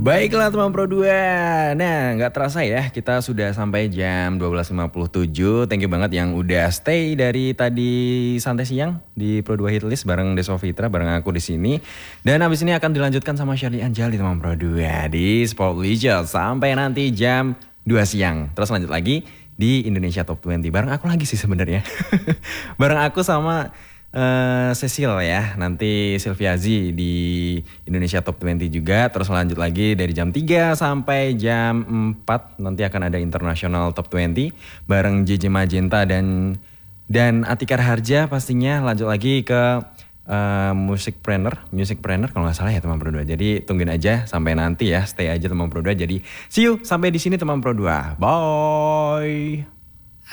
Baiklah teman Pro 2. Nah, nggak terasa ya, kita sudah sampai jam 12.57. Thank you banget yang udah stay dari tadi santai siang di Pro 2 Hitlist bareng Deso Fitra, bareng aku di sini. Dan abis ini akan dilanjutkan sama Shirley Anjali teman Pro 2 di Sport Leisure sampai nanti jam 2 siang. Terus lanjut lagi di Indonesia Top 20 bareng aku lagi sih sebenarnya. Bareng aku sama Cecil ya, nanti Silviazi di Indonesia Top 20 juga. Terus lanjut lagi dari jam 3 sampai jam 4 nanti akan ada International Top 20 bareng JJ Magenta dan Atikar Harja pastinya. Lanjut lagi ke Music Planner kalau nggak salah ya teman Pro 2. Jadi tungguin aja sampai nanti ya, stay aja teman Pro 2. Jadi see you sampai di sini teman Pro 2. Bye.